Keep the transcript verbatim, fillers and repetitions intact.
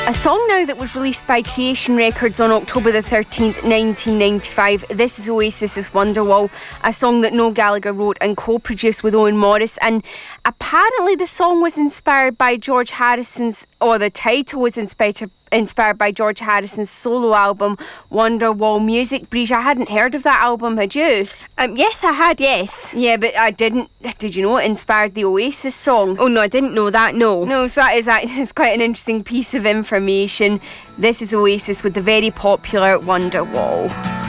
A song now that was released by Creation Records on October the thirteenth, nineteen ninety-five. This is Oasis with Wonderwall, a song that Noel Gallagher wrote and co-produced with Owen Morris. And apparently the song was inspired by George Harrison's, or the title was inspired inspired by George Harrison's solo album Wonderwall Music. Breege, I hadn't heard of that album, had you? Um, yes, I had, yes. Yeah, but I didn't. Did you know it inspired the Oasis song? Oh no, I didn't know that, no. No, so that is that is quite an interesting piece of information. This is Oasis with the very popular Wonderwall.